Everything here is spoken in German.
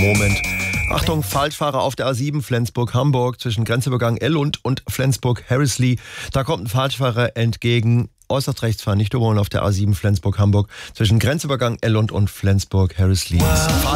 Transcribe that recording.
Moment. Achtung, Falschfahrer auf der A7 Flensburg-Hamburg zwischen Grenzübergang Ellund und Flensburg-Harrisley. Da kommt ein Falschfahrer entgegen. Äußerst rechts fahren, nicht überholen auf der A7 Flensburg-Hamburg zwischen Grenzübergang Ellund und Flensburg-Harrisley.